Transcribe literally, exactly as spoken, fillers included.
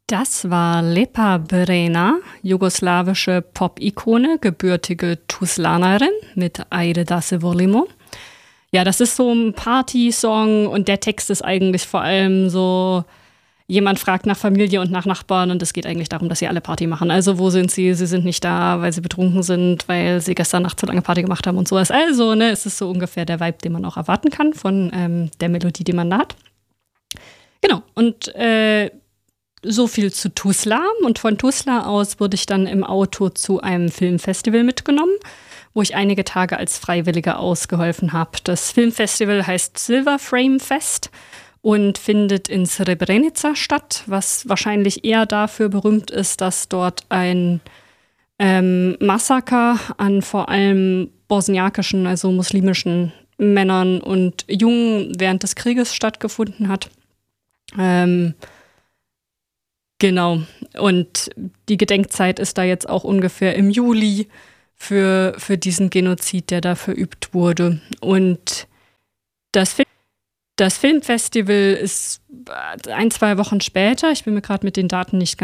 Das war Lepa Brena, jugoslawische Pop-Ikone, gebürtige Tuslanerin mit Ajde da se volimo. Ja, das ist so ein Party-Song und der Text ist eigentlich vor allem so, jemand fragt nach Familie und nach Nachbarn und es geht eigentlich darum, dass sie alle Party machen. Also wo sind sie? Sie sind nicht da, weil sie betrunken sind, weil sie gestern Nacht zu lange Party gemacht haben und sowas. Also, ne, es ist so ungefähr der Vibe, den man auch erwarten kann von ähm, der Melodie, die man da hat. Genau, und äh, so viel zu Tuzla. Und von Tuzla aus wurde ich dann im Auto zu einem Filmfestival mitgenommen, wo ich einige Tage als Freiwillige ausgeholfen habe. Das Filmfestival heißt Silver Frame Fest und findet in Srebrenica statt, was wahrscheinlich eher dafür berühmt ist, dass dort ein ähm, Massaker an vor allem bosniakischen, also muslimischen Männern und Jungen während des Krieges stattgefunden hat. Ähm, genau. Und die Gedenkzeit ist da jetzt auch ungefähr im Juli für, für diesen Genozid, der da verübt wurde. Und das, Film, das Filmfestival ist ein, zwei Wochen später, ich bin mir gerade mit den Daten nicht ganz